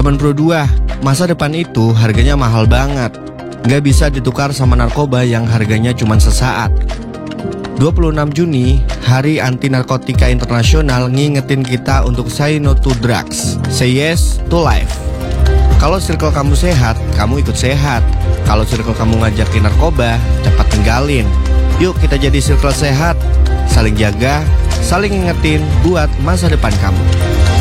Zaman Pro 2, masa depan itu harganya mahal banget. Nggak bisa ditukar sama narkoba yang harganya cuma sesaat. 26 Juni, Hari Anti Narkotika Internasional, ngingetin kita untuk say no to drugs, say yes to life. Kalau circle kamu sehat, kamu ikut sehat. Kalau circle kamu ngajakin narkoba, cepat tinggalin. Yuk kita jadi circle sehat, saling jaga, saling ingetin buat masa depan kamu.